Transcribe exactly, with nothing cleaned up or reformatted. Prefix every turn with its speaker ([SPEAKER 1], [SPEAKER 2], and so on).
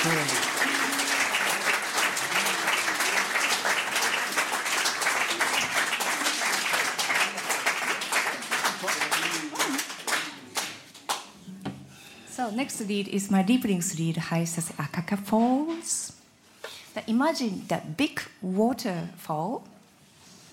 [SPEAKER 1] So next Lied ist mein Lieblingslied, heißt das Akaka Falls. Imagine that big waterfall